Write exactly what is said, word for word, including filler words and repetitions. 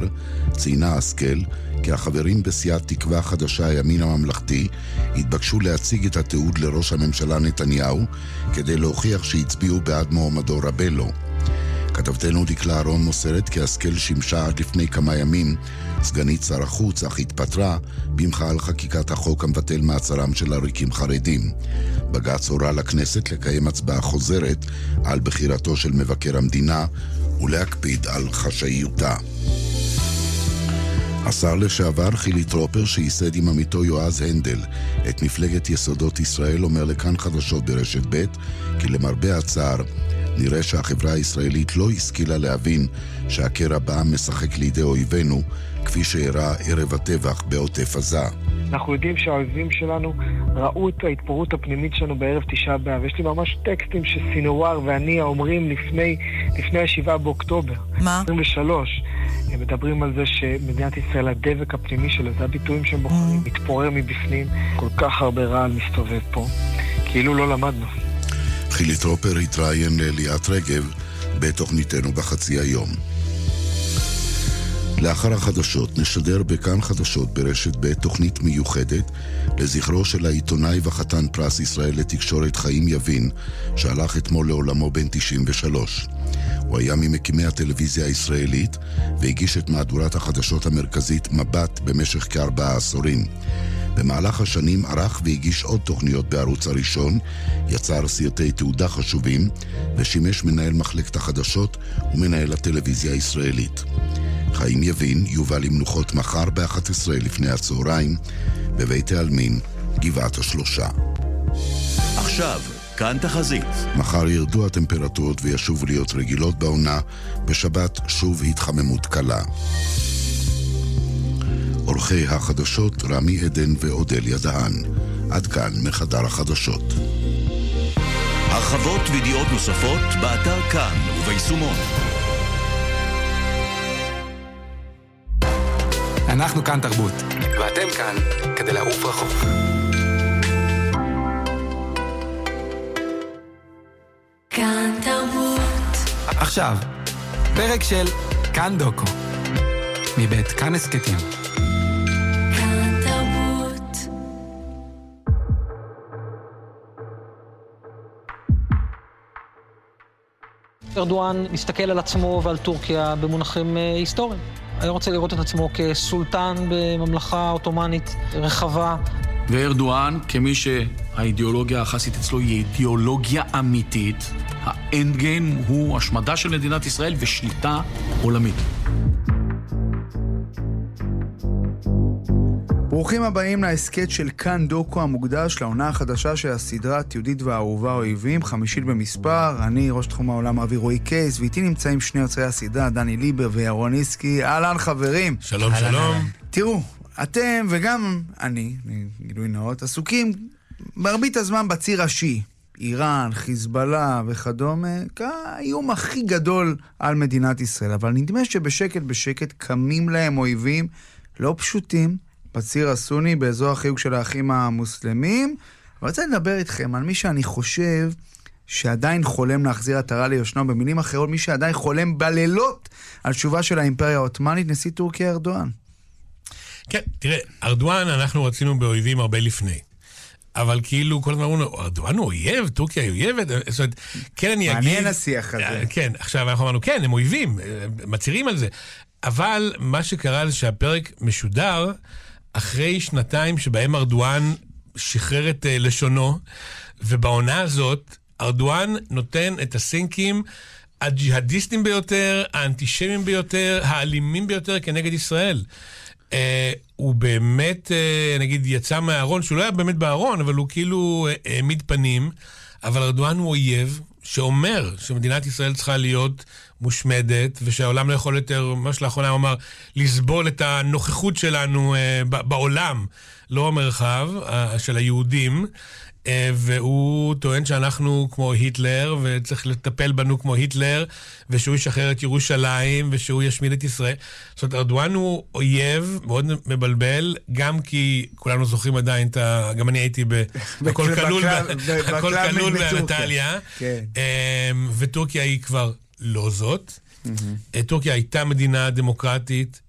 אחר, ציינה השכל כי החברים בסיעת תקווה חדשה הימין הממלכתי התבקשו להציג את התיעוד לראש הממשלה נתניהו כדי להוכיח שהצביעו בעד מועמדו רבלו. כתבתנו דקלה אהרון מוסרת כי השכל שימשה עד לפני כמה ימים סגנית שר החוץ, אך התפטרה במחאה על חקיקת החוק המבטל מעצרם של עריקים חרדים. בג"ץ הורה לכנסת לקיים הצבעה חוזרת על בחירתו של מבקר המדינה ולהקפיד על חשאיותה. השר לשעבר חילי טרופר, שייסד עם עמיתו יועז הנדל את מפלגת יסודות ישראל, אומר לכאן חדשות ברשת ב' כי למרבה הצער נראה שהחברה הישראלית לא השכילה להבין שהקרע בעם משחק לידי אויבינו, כפי שהראה ערב הטבח בעוטף עזה. אנחנו יודעים שהאויבים שלנו ראו את ההתפוררות הפנימית שלנו בערב תשעה באב. יש לי ממש טקסטים שסינואר ואני אומרים לפני, לפני השבעה באוקטובר. מה? עשרים ושלוש. הם מדברים על זה שמדינת ישראל, הדבק הפנימי שלה, זה הביטויים שהם בוחרים, מתפורר מבפנים. כל כך הרבה רעל מסתובב פה, כאילו לא למדנו. חילי טרופר התראיין לליאת רגב בתוכניתנו בחצי היום. לאחר החדשות נשדר בכאן חדשות ברשת ב' תוכנית מיוחדת לזכרו של העיתונאי וחתן פרס ישראל לתקשורת חיים יבין, שהלך אתמול לעולמו בן תשעים ושלוש. הוא היה ממקימי הטלוויזיה הישראלית והגיש את מהדורת החדשות המרכזית מבט במשך כארבעה עשורים. במהלך השנים ערך והגיש עוד תוכניות בערוץ הראשון, יצר סרטי תעודה חשובים ושימש מנהל מחלקת החדשות ומנהל הטלוויזיה הישראלית. חיים יבין יובא למנוחות מחר ב-אחת עשרה לפני הצהריים בבית העלמין גבעת השלושה. עכשיו, כאן תחזית. מחר ירדו הטמפרטורות וישובו להיות רגילות בעונה, בשבת שוב התחממות קלה. עורכי החדשות רמי עדן ואודליה דהן. עד כאן מחדר החדשות. הרחבות וידיעות נוספות באתר כאן וביישומון. אנחנו כאן תרבות, ואתם כאן כדי לעוף רחוק. כאן תרבות. עכשיו, פרק של כאן דוקו, מבית כאן הסקטים. כאן תרבות. ארדואן מסתכל על עצמו ועל טורקיה במונחים היסטוריים. אני רוצה לראות את עצמו כסולטן בממלכה אוטומנית רחבה. וארדואן, כמי שהאידיאולוגיה החסית אצלו היא אידיאולוגיה אמיתית, האנד גיים הוא השמדה של מדינת ישראל ושליטה עולמית. ברוכים הבאים להסקט של כאן דוקו המוקדש לעונה החדשה של הסדרה תיעודית והאהובה אויבים, חמישית במספר. אני ראש תחום העולם אבי רועי קייס, ואיתי נמצאים שני יוצרי הסדרה, דני ליבר וירון איסקי. אהלן חברים. שלום שלום. תראו, אתם וגם אני, גילוי נאות, עסוקים מרבית הזמן בציר השיעי, איראן, חיזבאללה וכדומה, כאיום הכי גדול על מדינת ישראל. אבל נדמה שבשקט בשקט קמים להם אויבים לא פשוטים בציר הסוני, באזור החיוג של האחים המוסלמים. אבל רוצה לדבר איתכם על מי שאני חושב שעדיין חולם להחזיר עטרה ליושנו, במילים אחרות, מי שעדיין חולם בלילות על תשובה של האימפריה העות'מאנית, נשיא טורקיה ארדואן. כן, תראה, ארדואן אנחנו רצינו באויבים הרבה לפני. אבל כאילו כל הזמן אמרנו, ארדואן הוא אויב, טורקיה היא אויבת, זאת אומרת, כן אני אגיד... מעניין השיח הזה. כן, עכשיו אנחנו אמרנו, כן, הם אויבים, מצהירים על זה. אבל מה שקרה זה שהפרק משודר אחרי שנתיים שבהם ארדואן שחרר את לשונו, ובעונה הזאת ארדואן נותן את הסינקים הג'יהדיסטים ביותר, האנטישמים ביותר, האלימים ביותר כנגד ישראל. Uh, הוא באמת, uh, נגיד, יצא מהארון, שהוא לא היה באמת בארון, אבל הוא כאילו uh, העמיד פנים, אבל ארדואן הוא אויב שאומר שמדינת ישראל צריכה להיות מושמדת, ושהעולם לא יכול יותר, מה שלאחרונה הוא אמר, לסבול את הנוכחות שלנו uh, בעולם, לא המרחב uh, של היהודים, uh, והוא טוען שאנחנו כמו היטלר, וצריך לטפל בנו כמו היטלר, ושהוא ישחרר את ירושלים, ושהוא ישמיד את ישראל. זאת אומרת, ארדואן הוא אויב מאוד מבלבל, גם כי כולנו זוכרים עדיין, את ה... גם אני הייתי בכל כלול באנטליה, וטורקיה היא כבר לא זאת. טורקיה הייתה מדינה דמוקרטית,